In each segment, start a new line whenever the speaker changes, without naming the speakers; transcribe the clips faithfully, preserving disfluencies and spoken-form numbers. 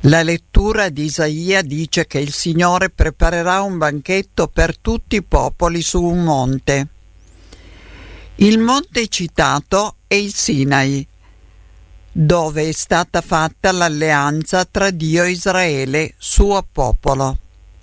La lettura di Isaia dice che il Signore preparerà un banchetto per tutti i popoli su un monte. Il monte citato è il Sinai, dove è stata fatta l'alleanza tra Dio e Israele, suo popolo.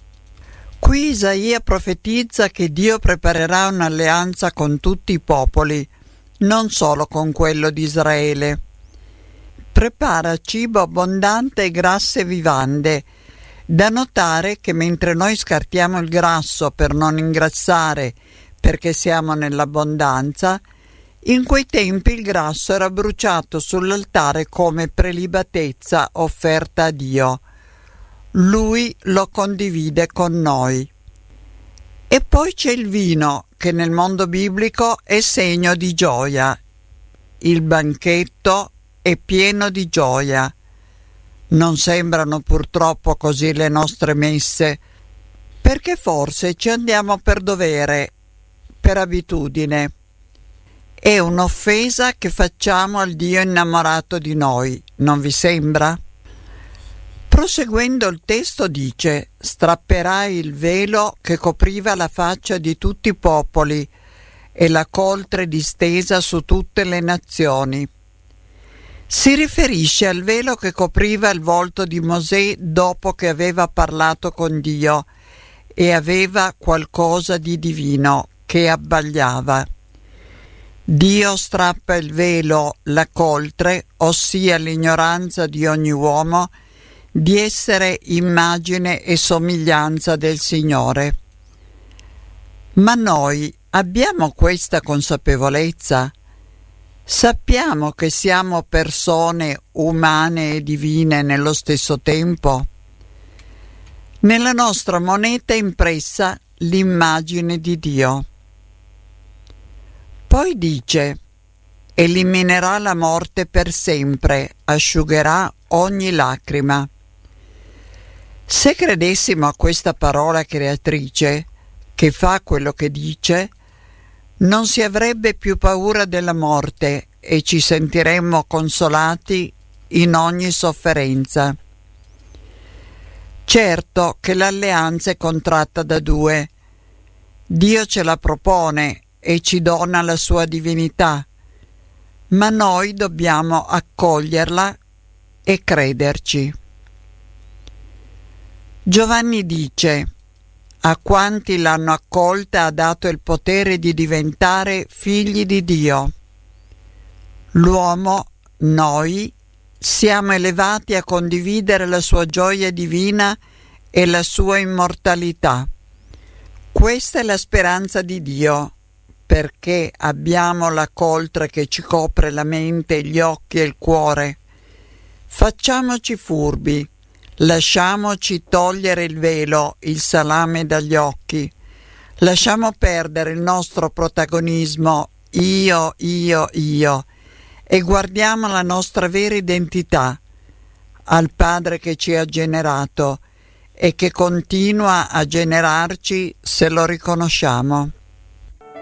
Qui Isaia profetizza che Dio preparerà un'alleanza con tutti i popoli, non solo con quello di Israele. Prepara cibo abbondante e grasse vivande. Da notare che mentre noi scartiamo il grasso per non ingrassare perché siamo nell'abbondanza, in quei tempi il grasso era bruciato sull'altare come prelibatezza offerta a Dio. Lui lo condivide con noi. E poi c'è il vino, che nel mondo biblico è segno di gioia. Il banchetto è pieno di gioia. Non sembrano purtroppo così le nostre messe, perché forse ci andiamo per dovere, per abitudine. È un'offesa che facciamo al Dio innamorato di noi, non vi sembra? Proseguendo il testo dice: strapperai il velo che copriva la faccia di tutti i popoli e la coltre distesa su tutte le nazioni. Si riferisce al velo che copriva il volto di Mosè dopo che aveva parlato con Dio e aveva qualcosa di divino che abbagliava. Dio strappa il velo, la coltre, ossia l'ignoranza di ogni uomo, di essere immagine e somiglianza del Signore. Ma noi abbiamo questa consapevolezza? Sappiamo che siamo persone umane e divine nello stesso tempo? Nella nostra moneta è impressa l'immagine di Dio. Poi dice: eliminerà la morte per sempre, asciugherà ogni lacrima. Se credessimo a questa parola creatrice, che fa quello che dice, non si avrebbe più paura della morte e ci sentiremmo consolati in ogni sofferenza. Certo che l'alleanza è contratta da due. Dio ce la propone e ci dona la sua divinità, ma noi dobbiamo accoglierla e crederci. Giovanni dice: a quanti l'hanno accolta ha dato il potere di diventare figli di Dio. L'uomo, noi, siamo elevati a condividere la sua gioia divina e la sua immortalità. Questa è la speranza di Dio, perché abbiamo la coltre che ci copre la mente, gli occhi e il cuore. Facciamoci furbi. Lasciamoci togliere il velo, il salame dagli occhi. Lasciamo perdere il nostro protagonismo, io, io, io, e guardiamo la nostra vera identità, al Padre che ci ha generato e che continua a generarci se lo riconosciamo.